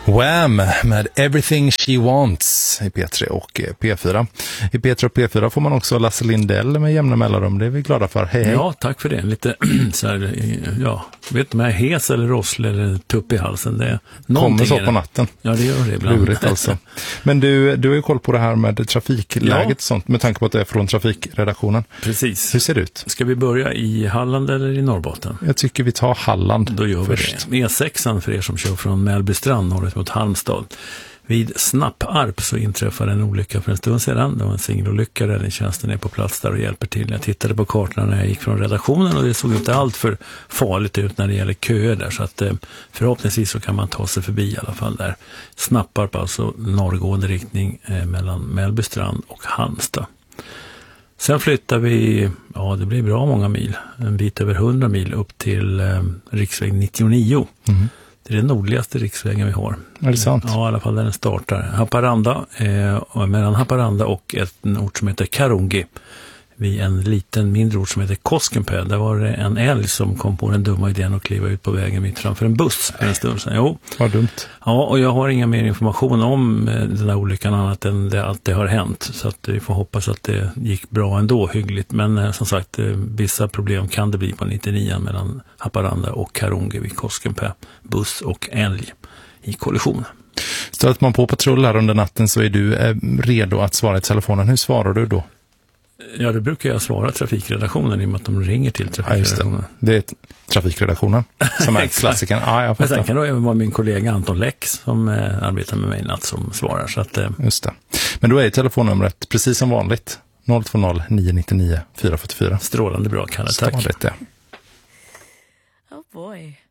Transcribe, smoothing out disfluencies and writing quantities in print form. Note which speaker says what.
Speaker 1: Wham! Med Everything She Wants i P3 och P4. I P3 och P4 får man också Lasse Lindell med jämna mellanrum. Det är vi glada för. Hej, hej.
Speaker 2: Ja, tack för det. Lite så här, ja, vet inte om jag är hes eller rosslig eller tupp i halsen. Det är
Speaker 1: kommer så på natten.
Speaker 2: Ja, det gör det ibland.
Speaker 1: Lurigt alltså. Men du har ju koll på det här med trafikläget och sånt, med tanke på att det är från trafikredaktionen.
Speaker 2: Precis.
Speaker 1: Hur ser det ut?
Speaker 2: Ska vi börja i Halland eller i Norrbotten?
Speaker 1: Jag tycker vi tar Halland.
Speaker 2: Då gör
Speaker 1: först.
Speaker 2: Vi det. E6 för er som kör från Mellbystrand norrut mot Halmstad. Vid Snapparp så inträffade en olycka för en stund sedan. Det var en singelolycka. Räddningstjänsten är på plats där och hjälper till. Jag tittade på kartorna när jag gick från redaktionen och det såg inte allt för farligt ut när det gäller köer där. Så att förhoppningsvis så kan man ta sig förbi i alla fall där. Snapparp, alltså norrgående riktning mellan Mellbystrand och Halmstad. Sen flyttar vi, ja det blir bra många mil, en bit över 100 mil upp till riksväg 99. Mm. Det är den nordligaste riksvägen vi har.
Speaker 1: Är det sant?
Speaker 2: Ja, i alla fall där den startar. Haparanda, mellan Haparanda och en ort som heter Karungi. Vid en liten mindre ort som heter Koskenpää. Där var det en älg som kom på den dumma idén att kliva ut på vägen mitt framför en buss för en stund sedan. Jo.
Speaker 1: Vad dumt.
Speaker 2: Ja, och jag har inga mer information om den där olyckan annat än att det har hänt. Så att vi får hoppas att det gick bra ändå, hyggligt. Men som sagt, vissa problem kan det bli på 99 mellan Haparanda och Karungi vid Koskenpää. Buss och älg i kollision.
Speaker 1: Stöter man på patrull här under natten så är du redo att svara i telefonen. Hur svarar du då?
Speaker 2: Ja, det brukar jag svara trafikredaktionen i och med att de ringer till trafikredaktionen.
Speaker 1: Ja, det är trafikredaktionen som är klassikern. Ja, jag
Speaker 2: men sen kan det även vara min kollega Anton Lex som arbetar med mig natt som svarar. Så att,
Speaker 1: just det. Men då är telefonnumret precis som vanligt 020 999 444.
Speaker 2: Strålande bra, Kalle. Tack.
Speaker 1: Stadigt, ja.
Speaker 3: Oh boy.